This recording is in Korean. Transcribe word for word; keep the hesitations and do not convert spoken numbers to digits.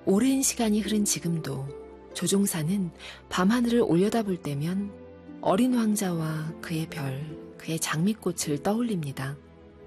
오랜 시간이 흐른 지금도 조종사는 밤하늘을 올려다볼 때면 어린 왕자와 그의 별, 그의 장미꽃을 떠올립니다.